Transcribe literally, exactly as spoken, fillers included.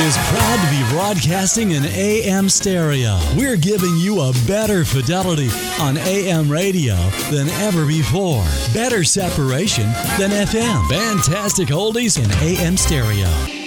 is proud to be broadcasting in A M stereo. We're giving you a better fidelity on A M radio than ever before. Better separation than F M. Fantastic oldies in A M stereo.